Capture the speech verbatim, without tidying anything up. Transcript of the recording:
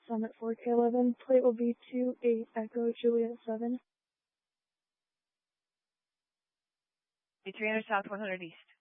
Summit four K eleven. Plate will be two eight Echo Juliet seven. three hundred South, one hundred East.